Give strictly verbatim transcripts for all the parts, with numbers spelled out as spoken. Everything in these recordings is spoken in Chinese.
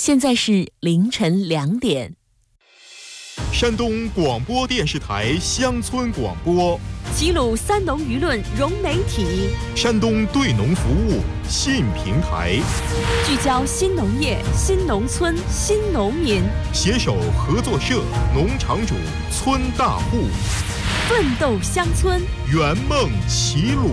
现在是凌晨两点。 山东广播电视台乡村广播， 齐鲁三农舆论融媒体， 山东对农服务新平台， 聚焦新农业、新农村、新农民， 携手合作社、农场主、村大户， 奋斗乡村， 圆梦齐鲁。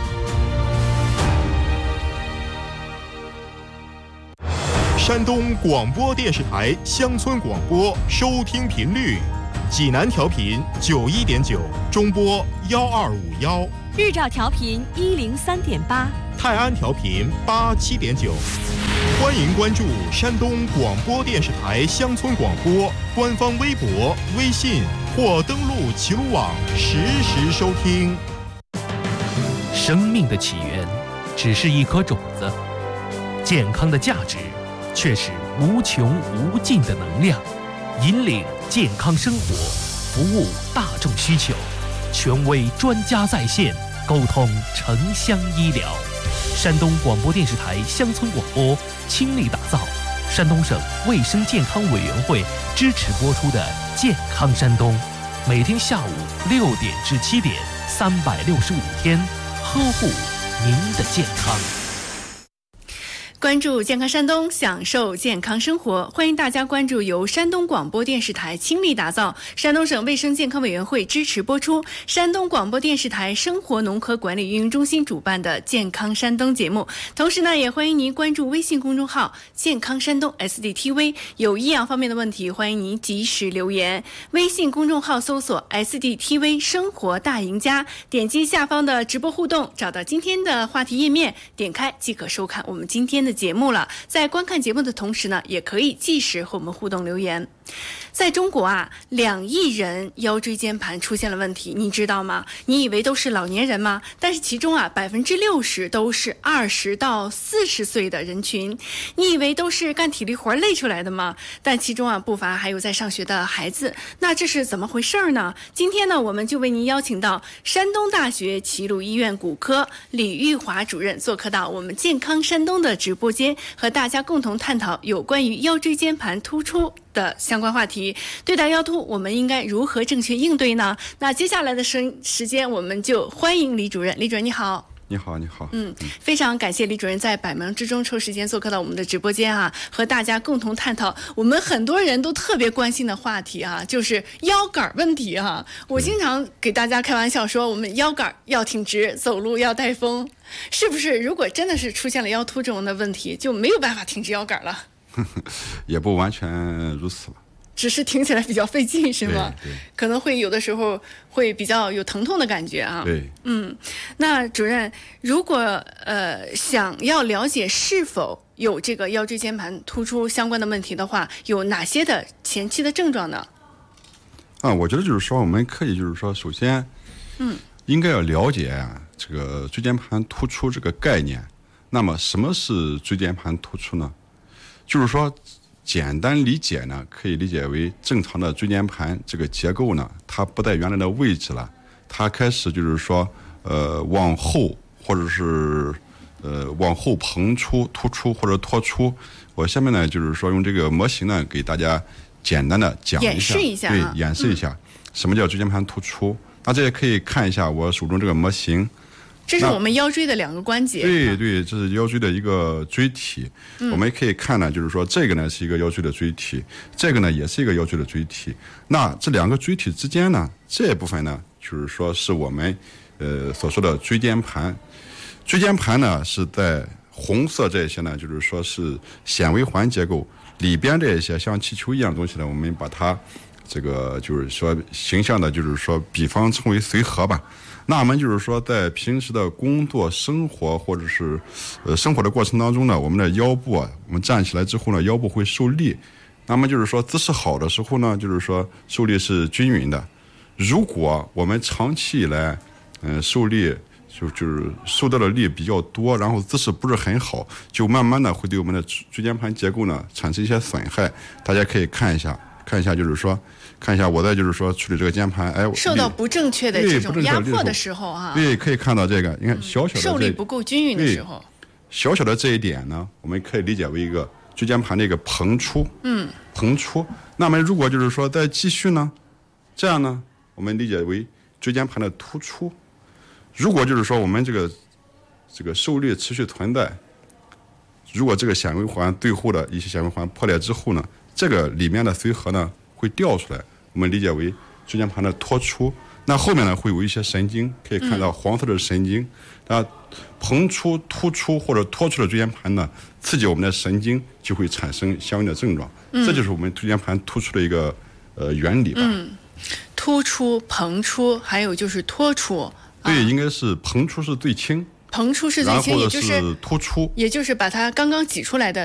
山东广播电视台乡村广播收听频率：济南调频九一点九，中波幺二五幺； 日照调频一零三点八， 泰安调频八七点九。欢迎关注山东广播电视台乡村广播官方微博、微信或登录齐鲁网实时收听。 生命的起源只是一颗种子，健康的价值却是无穷无尽的能量。引领健康生活，服务大众需求，权威专家在线，沟通城乡医疗。山东广播电视台乡村广播倾力打造山东省卫生健康委员会支持播出的《健康山东》，每天下午六点至七点，三百六十五天，呵护您的健康。 关注健康山东，享受健康生活。欢迎大家关注由山东广播电视台倾力打造、山东省卫生健康委员会支持播出、山东广播电视台生活农科管理运营中心主办的健康山东节目。同时呢，也欢迎您关注微信公众号健康山东 S D T V， 有医养方面的问题，欢迎您及时留言。微信公众号搜索 S D T V 生活大赢家，点击下方的直播互动，找到今天的话题页面，点开即可收看我们今天的节目了。在观看节目的同时呢，也可以即时和我们互动留言。在中国啊，两亿人腰椎间盘出现了问题，你知道吗？你以为都是老年人吗？但是其中啊，百分之六十都是二十到四十岁的人群。你以为都是干体力活累出来的吗？但其中啊，不乏还有在上学的孩子。那这是怎么回事呢？今天呢，我们就为您邀请到山东大学齐鲁医院骨科李玉华主任做客到我们健康山东的直播间，和大家共同探讨有关于腰椎间盘突出的相关话题。对待腰突，我们应该如何正确应对呢？那接下来的时时间，我们就欢迎李主任。李主任你好。 你好，你好。 嗯，非常感谢李主任在百忙之中抽时间做客到我们的直播间啊，和大家共同探讨我们很多人都特别关心的话题啊，就是腰杆问题啊。我经常给大家开玩笑说，我们腰杆要挺直，走路要带风，是不是？如果真的是出现了腰突这种的问题，就没有办法挺直腰杆了？ 也不完全如此吧。 只是挺起来比较费劲是吗？ 对对， 可能会有的时候会比较有疼痛的感觉啊。 对， 嗯，那主任，如果呃想要了解是否有这个腰椎间盘突出相关的问题的话，有哪些的前期的症状呢？ 啊，我觉得就是说，我们可以就是说，首先， 嗯， 应该要了解这个椎间盘突出这个概念。那么，什么是椎间盘突出呢？就是说，简单理解呢，可以理解为正常的椎间盘这个结构呢，它不在原来的位置了，它开始就是说，呃，往后或者是呃往后膨出、突出或者脱出。我下面呢，就是说用这个模型呢，给大家简单的讲一下， 演示一下、啊， 对，演示一下、嗯、什么叫椎间盘突出。那这也可以看一下我手中这个模型。 这是我们腰椎的两个关节。 对对，这是腰椎的一个椎体、嗯。我们也可以看呢，就是说这个呢是一个腰椎的椎体，这个呢也是一个腰椎的椎体。那这两个椎体之间呢，这部分呢，就是说是我们呃所说的椎间盘。椎间盘呢是在红色这些呢，就是说是纤维环结构里边这些像气球一样的东西呢，我们把它这个就是说形象的，就是说比方称为髓核吧。那我们就是说，在平时的工作、生活或者是呃生活的过程当中呢，我们的腰部啊，我们站起来之后呢，腰部会受力。那么就是说，姿势好的时候呢，就是说受力是均匀的。如果我们长期以来，嗯、呃，受力就就是受到的力比较多，然后姿势不是很好，就慢慢的会对我们的椎间盘结构呢产生一些损害。大家可以看一下，看一下就是说。看一下，我在就是说处理这个肩盘，哎， 受到不正确的这种压迫的时候啊， 对，可以看到这个，你看小小的、 嗯、受力不够均匀的时候， 小小的这一点呢，我们可以理解为一个椎间盘的一个膨出， 嗯， 膨出。那么如果就是说再继续呢，这样呢，我们理解为椎间盘的突出。如果就是说我们这个这个受力持续存在，如果这个纤维环最后的一些纤维环破裂之后呢，这个里面的髓核呢会掉出来，我们理解为椎间盘的脱出。那后面呢会有一些神经，可以看到黄色的神经，啊、嗯，膨出、突出或者脱出的椎间盘呢，刺激我们的神经就会产生相应的症状，嗯、这就是我们椎间盘突出的一个呃原理吧。 嗯，突出、膨出，还有就是脱出。 对， 啊、 应该是膨出是最轻， 膨出是最轻，也就是突出， 也就是把它刚刚挤出来的